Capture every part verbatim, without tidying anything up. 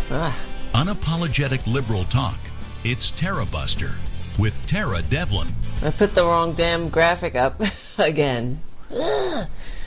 Ah. Unapologetic liberal talk. It's Tara Buster with Tara Devlin. I put the wrong damn graphic up again. Ugh.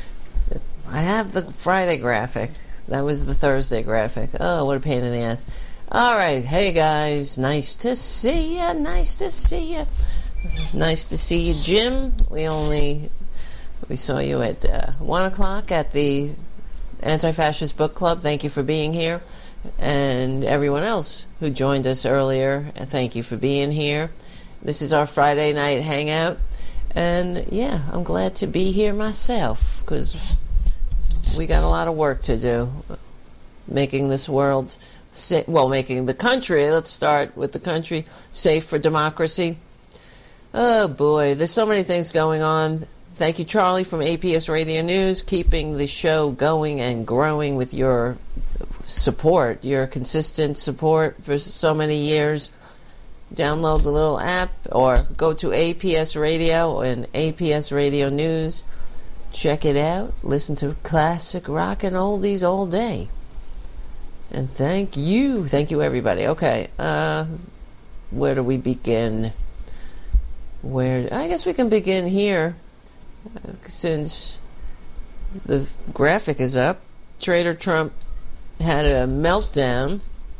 I have the Friday graphic. That was the Thursday graphic. Oh, what a pain in the ass. All right. Hey, guys. Nice to see you. Nice to see you. Nice to see you, Jim. We only... We saw you at uh, one o'clock at the Anti-Fascist Book Club. Thank you for being here. And everyone else who joined us earlier, thank you for being here. This is our Friday night hangout. And, yeah, I'm glad to be here myself because we got a lot of work to do. Making this world, sa- well, making the country, let's start with the country, safe for democracy. Oh, boy, there's so many things going on. Thank you, Charlie, from A P S Radio News, keeping the show going and growing with your support, your consistent support for so many years. Download the little app or go to A P S Radio and A P S Radio News. Check it out. Listen to classic rock and oldies all day. And thank you. Thank you, everybody. Okay. Uh, where do we begin? Where? I guess we can begin here. Uh, since the graphic is up. Trader Trump had a meltdown.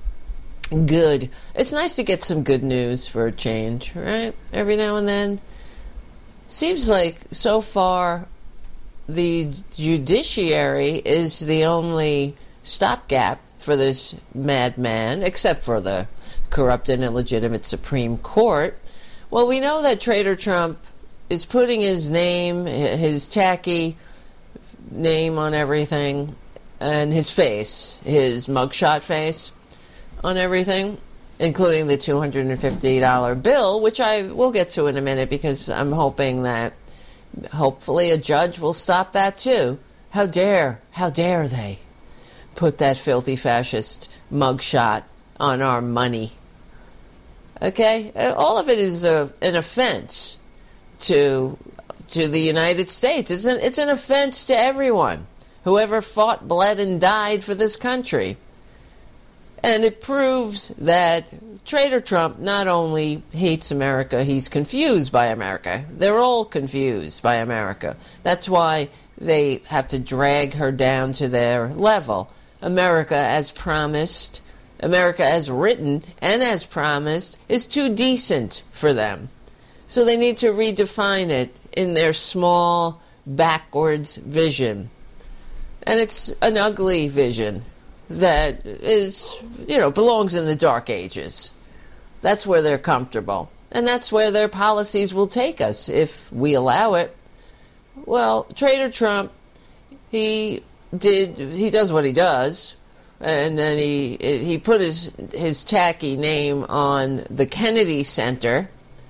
Good. It's nice to get some good news for a change, right? Every now and then. Seems like so far the judiciary is the only stopgap for this madman, except for the corrupt and illegitimate Supreme Court. Well, we know that Trader Trump is putting his name, his tacky name on everything, and his face, his mugshot face on everything, including the two hundred fifty dollar bill, which I will get to in a minute because I'm hoping that hopefully a judge will stop that too. How dare, how dare they put that filthy fascist mugshot on our money? Okay? All of it is a, an offense to to the United States. It's an, it's an offense to everyone. Whoever fought, bled, and died for this country. And it proves that Trader Trump not only hates America, he's confused by America. They're all confused by America. That's why they have to drag her down to their level. America, as promised, America as written and as promised, is too decent for them. So they need to redefine it in their small, backwards vision. And it's an ugly vision that is, you know, belongs in the dark ages. That's where they're comfortable. And that's where their policies will take us if we allow it. Well, Trader Trump, he did, he does what he does. And then he he put his, his tacky name on the Kennedy Center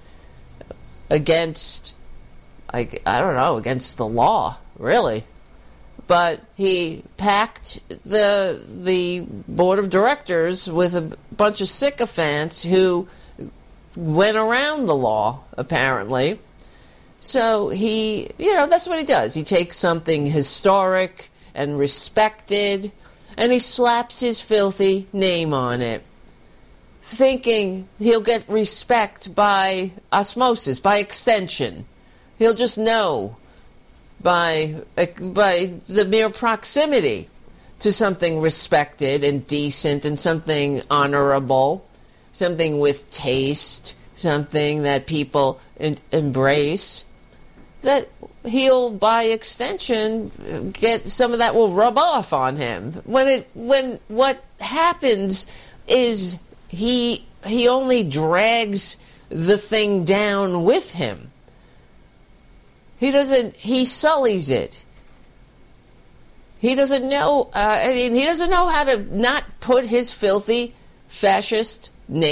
against, I, I don't know, against the law, really. But he packed the the board of directors with a bunch of sycophants who went around the law, apparently. So he, you know, that's what he does. He takes something historic and respected, and he slaps his filthy name on it, thinking he'll get respect by osmosis, by extension. He'll just know by by the mere proximity to something respected and decent and something honorable, something with taste, something that people en- embrace, that he'll, by extension, get some of that will rub off on him. When it when what happens is he he only drags the thing down with him. He doesn't, he sullies it. He doesn't know, uh, I mean, he doesn't know how to not put his filthy fascist